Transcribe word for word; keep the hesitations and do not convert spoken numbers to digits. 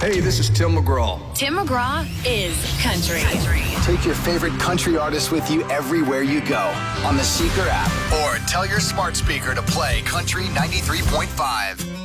Hey, this is Tim McGraw. Tim McGraw is country. country. Take your favorite country artists with you everywhere you go on the Seeker app or tell your smart speaker to play Country ninety-three point five.